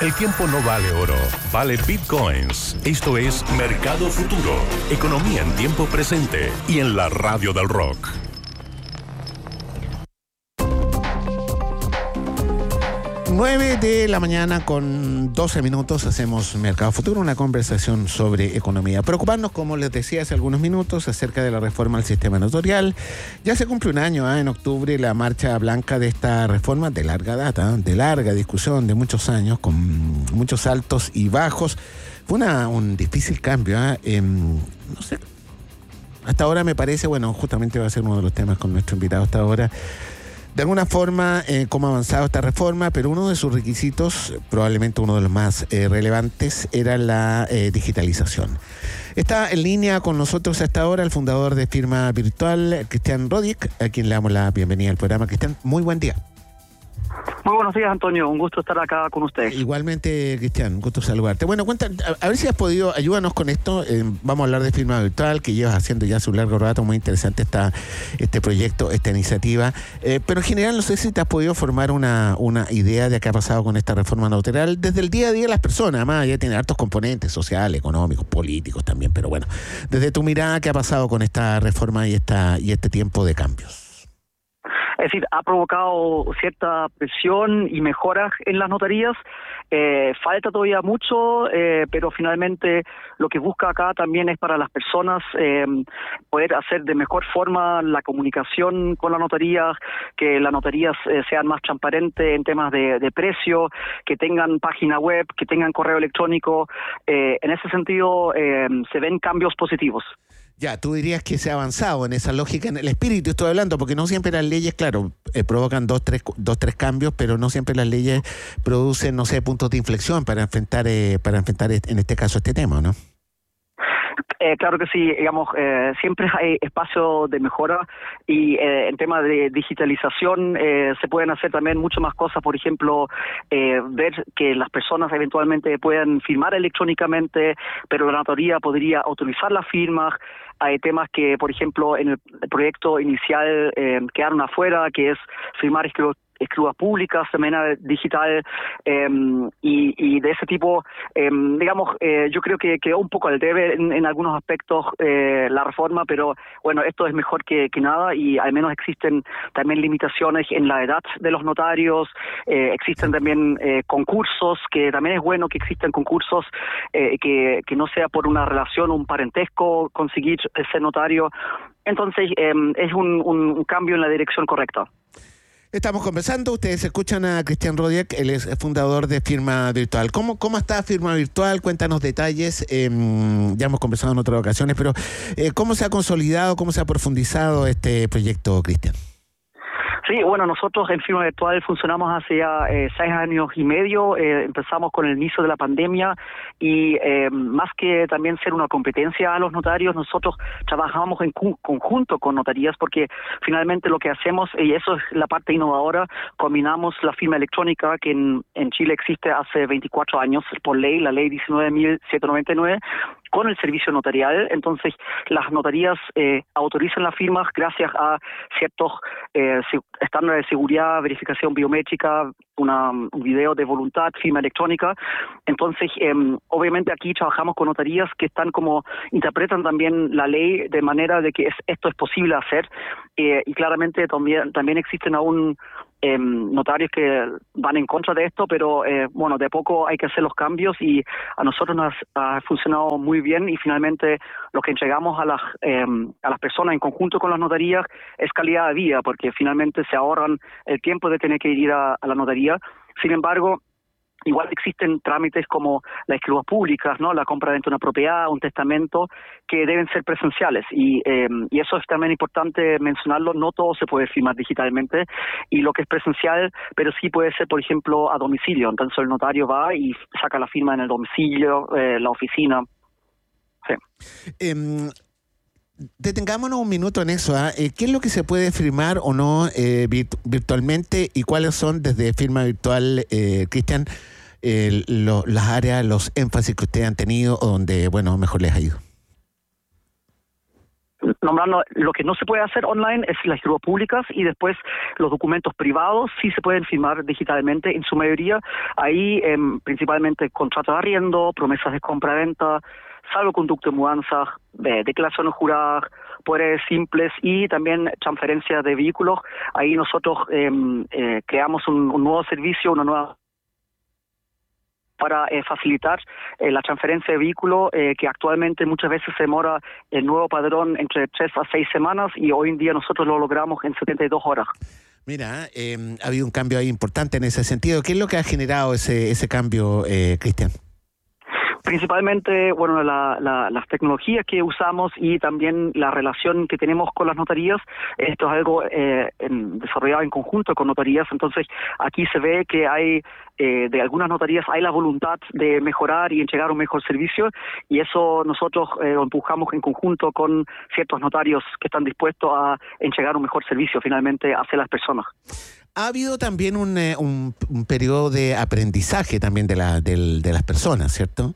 El tiempo no vale oro, vale bitcoins. Esto es Mercado Futuro, economía en tiempo presente y en la radio del rock. Nueve de la mañana con 12 minutos hacemos Mercado Futuro, una conversación sobre economía. Preocuparnos, como les decía hace algunos minutos, acerca de la reforma al sistema notarial. Ya se cumple un año, en octubre, la marcha blanca de esta reforma de larga data, de larga discusión, de muchos años, con muchos altos y bajos. Fue un difícil cambio, no sé. Hasta ahora me parece, justamente va a ser uno de los temas con nuestro invitado hasta ahora. De alguna forma, cómo ha avanzado esta reforma, pero uno de sus requisitos, probablemente uno de los más relevantes, era la digitalización. Está en línea con nosotros hasta ahora el fundador de Firma Virtual, Cristian Rodic, a quien le damos la bienvenida al programa. Cristian, muy buen día. Muy buenos días, Antonio. Un gusto estar acá con ustedes. Igualmente, Cristian, un gusto saludarte. Bueno, a ver si has podido, ayúdanos con esto. Vamos a hablar de Firma Virtual, que llevas haciendo ya hace un largo rato. Muy interesante este proyecto, esta iniciativa. Pero en general, no sé si te has podido formar una idea de qué ha pasado con esta reforma notarial desde el día a día de las personas. Además, ya tiene hartos componentes sociales, económicos, políticos también. Pero bueno, desde tu mirada, ¿qué ha pasado con esta reforma y este tiempo de cambios? Es decir, ha provocado cierta presión y mejoras en las notarías. Falta todavía mucho, pero finalmente lo que busca acá también es para las personas poder hacer de mejor forma la comunicación con la notaría, que las notarías sean más transparentes en temas de precio, que tengan página web, que tengan correo electrónico. En ese sentido, se ven cambios positivos. Ya, tú dirías que se ha avanzado en esa lógica, en el espíritu estoy hablando, porque no siempre las leyes, claro, provocan dos, tres cambios, pero no siempre las leyes producen, no sé, puntos de inflexión para enfrentar en este caso este tema, ¿no? Claro que sí, digamos, siempre hay espacio de mejora y en temas de digitalización se pueden hacer también mucho más cosas, por ejemplo, ver que las personas eventualmente puedan firmar electrónicamente, pero la notaría podría autorizar las firmas. Hay temas que, por ejemplo, en el proyecto inicial quedaron afuera, que es firmar escrituras públicas de manera digital y de ese tipo, yo creo que quedó un poco al debe en algunos aspectos la reforma, pero bueno, esto es mejor que nada y al menos existen también limitaciones en la edad de los notarios, existen también concursos, que también es bueno que existan concursos, que no sea por una relación o un parentesco conseguir ser notario. Entonces es un cambio en la dirección correcta. Estamos conversando, ustedes escuchan a Cristian Rodic, él es fundador de Firma Virtual. ¿Cómo está Firma Virtual? Cuéntanos detalles, ya hemos conversado en otras ocasiones, pero ¿cómo se ha consolidado, cómo se ha profundizado este proyecto, Cristian? Sí, bueno, nosotros en Firma Virtual funcionamos hace ya 6 años y medio, empezamos con el inicio de la pandemia y más que también ser una competencia a los notarios, nosotros trabajamos en conjunto con notarías porque finalmente lo que hacemos, y eso es la parte innovadora, combinamos la firma electrónica que en Chile existe hace 24 años por ley, la ley 19.799, con el servicio notarial. Entonces las notarías autorizan las firmas gracias a ciertos estándares de seguridad, verificación biométrica, un video de voluntad, firma electrónica. Entonces obviamente aquí trabajamos con notarías que interpretan también la ley de manera de que esto es posible hacer y claramente también existen aún notarios que van en contra de esto, pero de a poco hay que hacer los cambios y a nosotros nos ha funcionado muy bien y finalmente lo que entregamos a las personas en conjunto con las notarías es calidad de vida, porque finalmente se ahorran el tiempo de tener que ir a la notaría. Sin embargo, igual existen trámites como las escrituras públicas, ¿no? La compra-venta de una propiedad, un testamento, que deben ser presenciales y eso es también importante mencionarlo. No todo se puede firmar digitalmente y lo que es presencial, pero sí puede ser, por ejemplo, a domicilio. Entonces el notario va y saca la firma en el domicilio, la oficina. Sí. Detengámonos un minuto en eso. ¿Qué es lo que se puede firmar o no virtualmente y cuáles son desde Firma Virtual, Cristian, las áreas, los énfasis que ustedes han tenido o donde, mejor les ha ido? No nombrando, lo que no se puede hacer online es las firmas públicas, y después los documentos privados sí se pueden firmar digitalmente en su mayoría. Ahí principalmente contratos de arriendo, promesas de compra-venta, salvoconducto de mudanzas, declaraciones juradas, poderes simples y también transferencia de vehículos. Ahí nosotros creamos un nuevo servicio, una nueva para facilitar la transferencia de vehículo, que actualmente muchas veces se demora el nuevo padrón entre 3 a 6 semanas, y hoy en día nosotros lo logramos en 72 horas. Mira, ha habido un cambio ahí importante en ese sentido. ¿Qué es lo que ha generado ese cambio, Cristian? Principalmente, bueno, las tecnologías que usamos y también la relación que tenemos con las notarías. Esto es algo desarrollado en conjunto con notarías. Entonces, aquí se ve que hay, de algunas notarías, hay la voluntad de mejorar y entregar un mejor servicio, y eso nosotros lo empujamos en conjunto con ciertos notarios que están dispuestos a entregar un mejor servicio finalmente hacia las personas. Ha habido también un periodo de aprendizaje también de las personas, ¿cierto?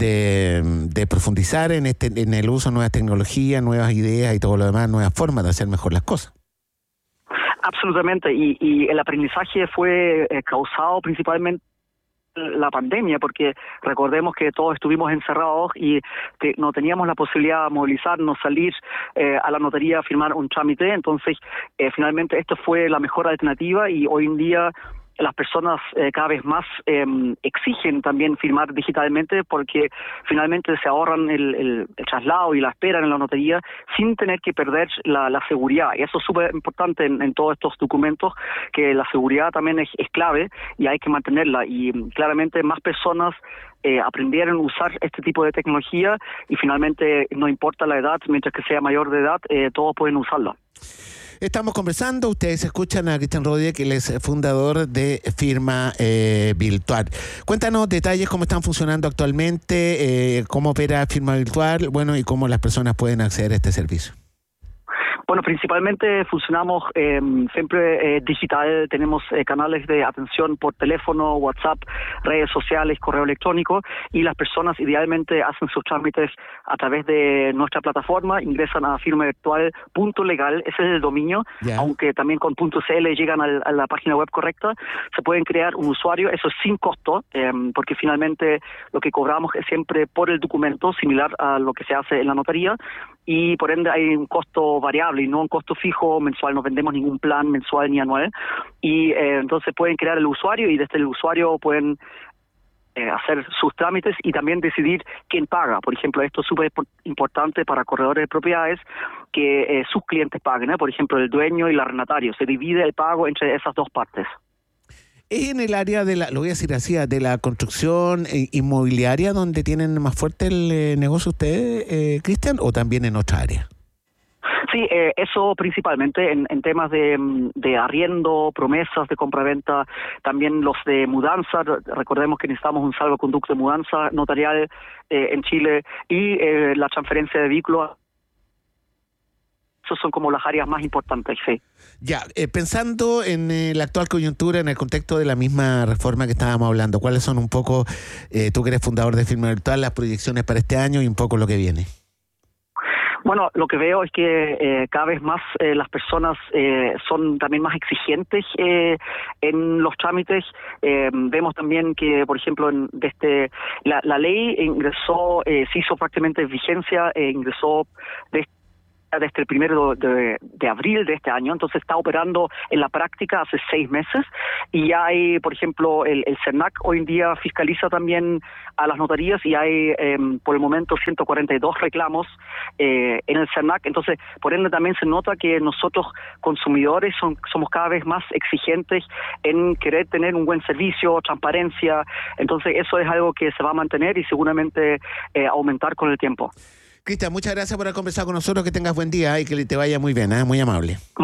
De profundizar en el uso de nuevas tecnologías, nuevas ideas y todo lo demás, nuevas formas de hacer mejor las cosas. Absolutamente, y el aprendizaje fue causado principalmente la pandemia, porque recordemos que todos estuvimos encerrados y que no teníamos la posibilidad de movilizarnos, salir a la notaría a firmar un trámite. Entonces, finalmente esto fue la mejor alternativa, y hoy en día las personas cada vez más exigen también firmar digitalmente, porque finalmente se ahorran el traslado y la espera en la notaría sin tener que perder la seguridad. Y eso es súper importante en todos estos documentos, que la seguridad también es clave y hay que mantenerla. Y claramente más personas aprendieron a usar este tipo de tecnología, y finalmente no importa la edad, mientras que sea mayor de edad, todos pueden usarla. Estamos conversando, ustedes escuchan a Cristian Rodríguez, que él es fundador de Firma Virtual. Cuéntanos detalles, cómo están funcionando actualmente, cómo opera Firma Virtual, bueno, y cómo las personas pueden acceder a este servicio. Bueno, principalmente funcionamos siempre digital. Tenemos canales de atención por teléfono, WhatsApp, redes sociales, correo electrónico, y las personas idealmente hacen sus trámites a través de nuestra plataforma, ingresan a firmavirtual.legal, ese es el dominio, aunque también con .cl llegan a la página web correcta. Se pueden crear un usuario, eso es sin costo, porque finalmente lo que cobramos es siempre por el documento, similar a lo que se hace en la notaría, y por ende hay un costo variable y no un costo fijo mensual. No vendemos ningún plan mensual ni anual, y entonces pueden crear el usuario, y desde el usuario pueden hacer sus trámites y también decidir quién paga. Por ejemplo, esto es súper importante para corredores de propiedades, que sus clientes paguen, por ejemplo, el dueño y el arrendatario. Se divide el pago entre esas dos partes. ¿Es en el área lo voy a decir así, de la construcción inmobiliaria donde tienen más fuerte el negocio ustedes, Cristian, o también en otra área? Sí, eso principalmente en temas de arriendo, promesas de compraventa, también los de mudanza. Recordemos que necesitamos un salvoconducto de mudanza notarial en Chile, y la transferencia de vehículos. Esas son como las áreas más importantes, sí. Ya, pensando en la actual coyuntura, en el contexto de la misma reforma que estábamos hablando, ¿cuáles son un poco, tú que eres fundador de Firma Virtual, las proyecciones para este año y un poco lo que viene? Bueno, lo que veo es que cada vez más las personas son también más exigentes en los trámites. Vemos también que, por ejemplo, desde la ley ingresó, se hizo prácticamente vigencia, ingresó desde el 1 de abril de este año, entonces está operando en la práctica hace 6 meses, y hay, por ejemplo, el CERNAC hoy en día fiscaliza también a las notarías, y hay por el momento 142 reclamos en el CERNAC. Entonces, por ende también se nota que nosotros consumidores somos cada vez más exigentes en querer tener un buen servicio, transparencia. Entonces eso es algo que se va a mantener y seguramente aumentar con el tiempo. Cristian, muchas gracias por haber conversado con nosotros, que tengas buen día y que te vaya muy bien, muy amable.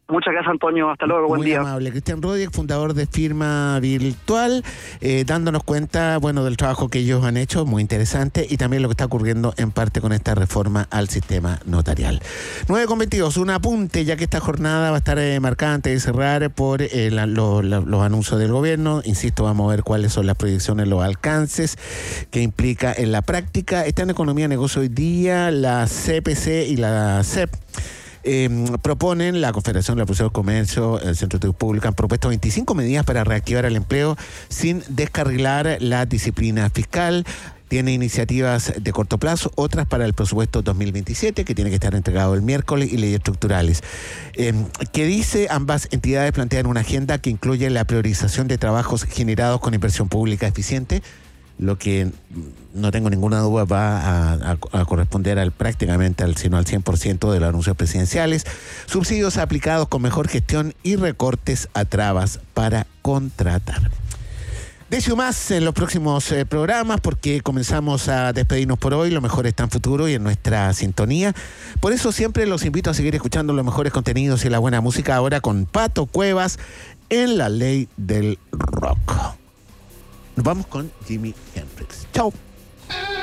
Muchas gracias, Antonio. Hasta luego. Buen día. Muy amable. Cristian Rodiek, fundador de Firma Virtual, dándonos cuenta, bueno, del trabajo que ellos han hecho, muy interesante, y también lo que está ocurriendo en parte con esta reforma al sistema notarial. 9:22, un apunte, ya que esta jornada va a estar marcada antes de cerrar por los anuncios del gobierno. Insisto, vamos a ver cuáles son las proyecciones, los alcances que implica en la práctica. Está en Economía y Negocio hoy día, la CPC y la CEP. Proponen, la Confederación de la Producción del Comercio, el Centro de Estudios Públicos, han propuesto 25 medidas para reactivar el empleo sin descarrilar la disciplina fiscal. Tiene iniciativas de corto plazo, otras para el presupuesto 2027, que tiene que estar entregado el miércoles, y leyes estructurales. Que dice, ambas entidades plantean una agenda que incluye la priorización de trabajos generados con inversión pública eficiente, lo que no tengo ninguna duda va a corresponder prácticamente al 100% de los anuncios presidenciales, subsidios aplicados con mejor gestión y recortes a trabas para contratar. De eso más en los próximos programas, porque comenzamos a despedirnos por hoy. Lo mejor está en futuro y en nuestra sintonía. Por eso siempre los invito a seguir escuchando los mejores contenidos y la buena música, ahora con Pato Cuevas en La Ley del Rock. Nos vamos con Jimi Hendrix. Chao.